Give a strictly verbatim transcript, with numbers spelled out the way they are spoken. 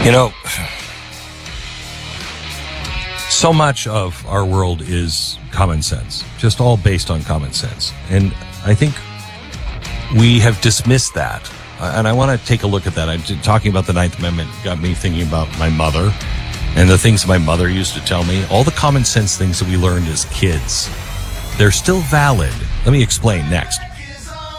You know, so much of our world is common sense, just all based on common sense. And I think we have dismissed that. And I want to take a look at that. I'm talking about the Ninth Amendment got me thinking about my mother and the things my mother used to tell me. All the common sense things that we learned as kids, they're still valid. Let me explain next.